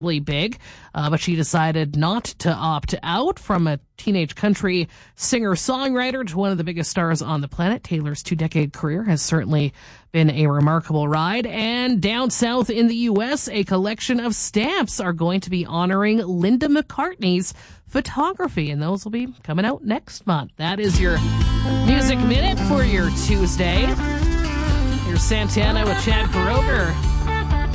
big, but she decided not to opt out. From a teenage country singer-songwriter to one of the biggest stars on the planet, Taylor's 2-decade career has certainly been a remarkable ride. And down south in the U.S., a collection of stamps are going to be honoring Linda McCartney's photography, and those will be coming out next month. That is your Music Minute for your Tuesday. Here's Santana with Chad Kroeger.